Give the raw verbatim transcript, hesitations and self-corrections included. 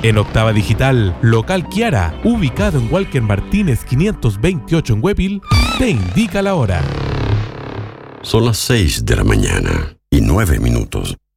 En Octava Digital, local Kiara, ubicado en Walker Martínez quinientos veintiocho en Huepil, te indica la hora. Son las seis de la mañana y nueve minutos.